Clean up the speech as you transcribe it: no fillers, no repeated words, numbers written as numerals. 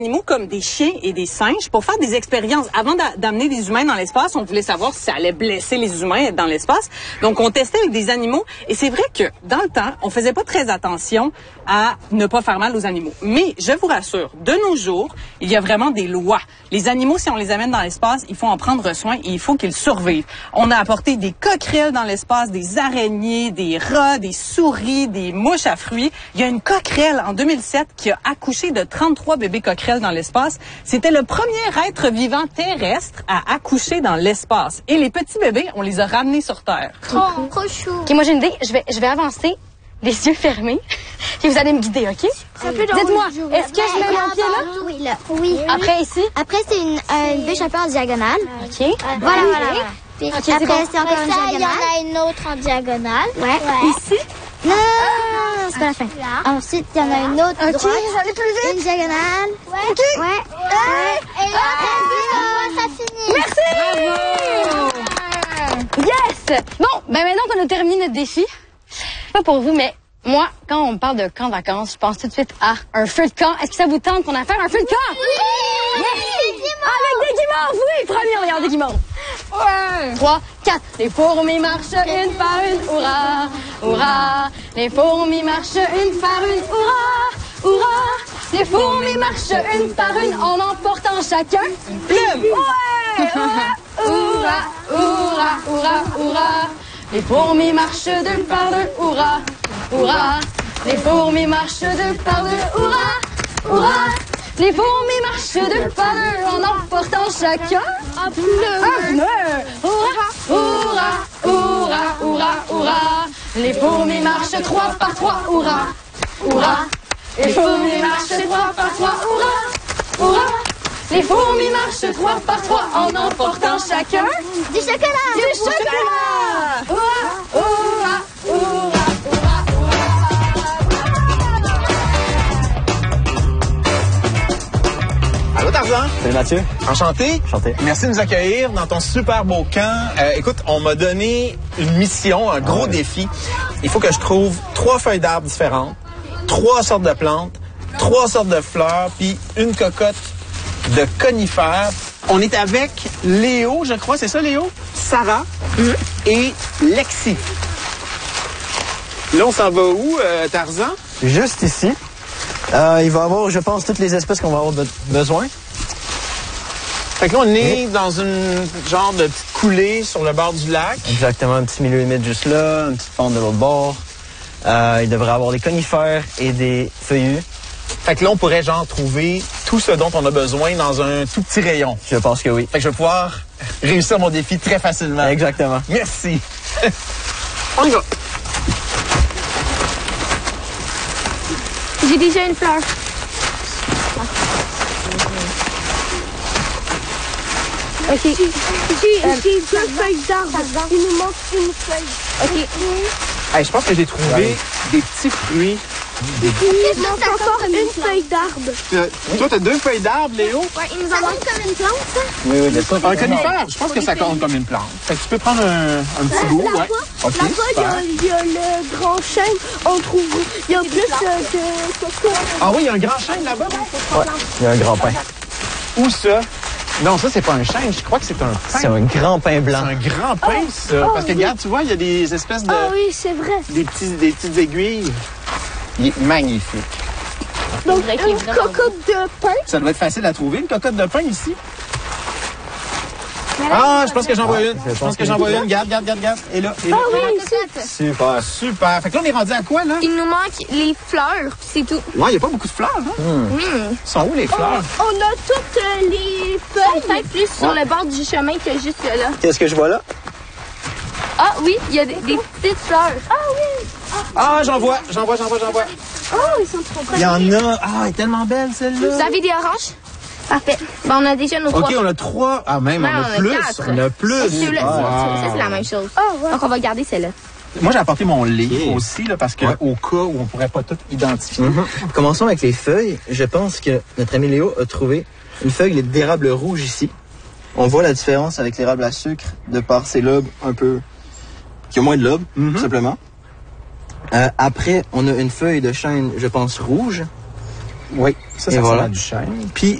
Animaux comme des chiens et des singes pour faire des expériences. Avant d'amener des humains dans l'espace, on voulait savoir si ça allait blesser les humains dans l'espace. Donc, on testait avec des animaux. Et c'est vrai que, dans le temps, on faisait pas très attention à ne pas faire mal aux animaux. Mais, je vous rassure, de nos jours, il y a vraiment des lois. Les animaux, si on les amène dans l'espace, il faut en prendre soin et il faut qu'ils survivent. On a apporté des coquerelles dans l'espace, des araignées, des rats, des souris, des mouches à fruits. Il y a une coquerelle en 2007 qui a accouché de 33 bébés coquerelles dans l'espace. C'était le premier être vivant terrestre à accoucher dans l'espace. Et les petits bébés, on les a ramenés sur Terre. Trop chou. OK, moi j'ai une idée. Je vais avancer, les yeux fermés, et vous allez me guider, OK? Dites-moi, est-ce que je mets mon pied là? Oui, là. Oui. Après, ici? Après, c'est une bûche un peu en diagonale. OK. Voilà. Puis Ok, après, c'est bon. c'est encore une diagonale. Il y en a une autre en diagonale. Ouais. Ici? Non, c'est pas la fin. Ensuite, il y en a une autre droite. j'allais plus vite. Une diagonale. OK. Ouais. Et là, ça finit. Merci! Bravo! Yes! Bon, ben maintenant qu'on a terminé notre défi, pas pour vous, mais moi, quand on me parle de camp de vacances, je pense tout de suite à un feu de camp. Est-ce que ça vous tente qu'on a fait un feu de camp? Oui! Avec des guimauves, oui! Premier, on regarde des guimauves. Ouais! 3, 4. Les fourmis marchent une par une, hurrah! Hurrah! Les fourmis marchent une par une, hurrah! Hurrah! Les fourmis marchent une par une en emportant chacun une plume. Ouais! Hurrah! Hurrah! Hurrah! Hurrah! Hurrah! Les fourmis marchent deux par deux, hurrah! Hurrah! Les fourmis marchent deux par deux, hurrah! Hurrah! Les fourmis marchent deux par deux en emportant chacun un pneu. Un pneu. Hurrah! Hurrah! Hurrah! Hurrah! Hurrah! Les fourmis marchent trois par trois, hurrah! Hurrah! Les fourmis marchent trois par trois, hurrah! Hurrah! Les fourmis marchent trois par trois en emportant chacun Du chocolat. du chocolat! Hurrah! Hurrah! Hurrah! Allô Tarzan? Salut Mathieu. Enchanté. Enchanté. Merci de nous accueillir dans ton super beau camp. Écoute, on m'a donné une mission, un gros défi. Il faut que je trouve 3 feuilles d'arbres différentes, 3 sortes de plantes, 3 sortes de fleurs, puis une cocotte de conifères. On est avec Léo, je crois, c'est ça Léo? Sarah et Lexi. Là, on s'en va où, Tarzan? Juste ici. Il va y avoir, je pense, toutes les espèces qu'on va avoir besoin. Fait que là, on est dans une genre de petite coulée sur le bord du lac. Exactement, un petit milieu humide juste là, une petite pente de l'autre bord. Il devrait avoir des conifères et des feuillus. Fait que là, on pourrait genre trouver tout ce dont on a besoin dans un tout petit rayon. Je pense que oui. Fait que je vais pouvoir réussir mon défi très facilement. Exactement. Merci. On y va. J'ai déjà une fleur. OK. J'ai 2 feuilles d'arbre. Il nous manque une feuille. OK. Hey, je pense que j'ai trouvé des petits fruits. Il nous manque encore une feuille d'arbre. Toi, t'as 2 feuilles d'arbre, Léo? Ouais, il nous en manque comme une plante, ça. Oui, oui, bien sûr. Un conifère, je pense que ça compte comme une plante. Fait que tu peux prendre un petit bout, ouais. OK, super. Il y a le grand chêne. On trouve. Il y a plus de Ah oui, il y a un grand chêne là-bas. Ouais, il y a un grand pain. Où ça? Non, ça, c'est pas un chêne. Je crois que c'est un pain. C'est un grand pain blanc. C'est un grand pain, ça. Parce que, regarde, tu vois, il y a des espèces de... Ah oui, c'est vrai. des petites aiguilles. Il est magnifique. Donc, vrai qu'il est une vraiment cocotte de pain. Ça doit être facile à trouver, une cocotte de pain ici. Ah, je pense que j'en vois une. Je pense que j'en vois une. Regarde. Et là. Ah oui, ici. Super. Super. Fait que là, on est rendu à quoi, là? Il nous manque les fleurs, c'est tout. Ouais, il n'y a pas beaucoup de fleurs, hein? Sont où, les fleurs? On a toutes les feuilles. Peut-être plus sur le bord du chemin que juste là. Qu'est-ce que je vois là? Ah oui, il y a des petites fleurs. Ah oui. Ah, j'en vois. Oh, ils sont trop Il y en a. Ah, elle est tellement belle, Vous celle-là. avez des oranges? Parfait. Bon, on a déjà nos 3. OK, on a 3. Ah, même, Ouais, on a on a plus. 4. On a plus. Celui-là, Wow. ça, c'est la même chose. ouais. Donc, on va garder celle-là. Moi, j'ai apporté mon lait Ok. aussi, là, parce que Ouais. au cas où on pourrait pas tout identifier. Commençons avec les feuilles. Je pense que notre ami Léo a trouvé une feuille d'érable rouge ici. On voit la différence avec l'érable à sucre de par ses lobes un peu... qui ont moins de lobes, tout simplement. Après, on a une feuille de chêne, je pense, rouge. Oui, Ça Et ressemble voilà. à du chêne. Puis